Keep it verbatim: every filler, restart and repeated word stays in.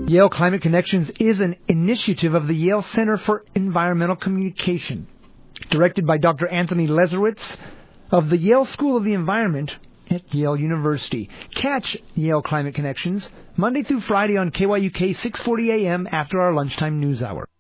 Yale Climate Connections is an initiative of the Yale Center for Environmental Communication, directed by Doctor Anthony Leserowitz of the Yale School of the Environment at Yale University. Catch Yale Climate Connections Monday through Friday on K Y U K six forty A M after our lunchtime news hour.